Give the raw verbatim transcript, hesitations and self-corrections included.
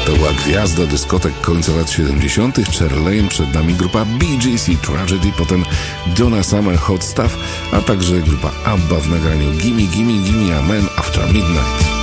To była gwiazda dyskotek końca lat siedemdziesiątych. Cher Lane, przed nami grupa Bee Gees i Tragedy, potem Donna Summer, Hot Stuff, a także grupa ABBA w nagraniu Gimme Gimme Gimme a Man After Midnight.